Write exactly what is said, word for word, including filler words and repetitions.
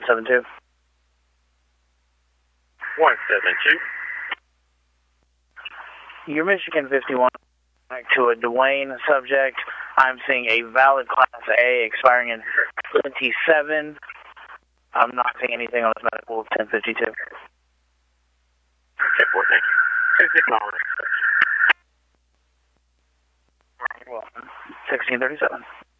seven two. one seven two. Your Michigan fifty-one back to a Dwayne subject. I'm seeing a valid Class A expiring in twenty-seven. I'm not seeing anything on his medical of ten fifty-two. Okay, boy, thank you. two six nine. Well, sixteen thirty-seven.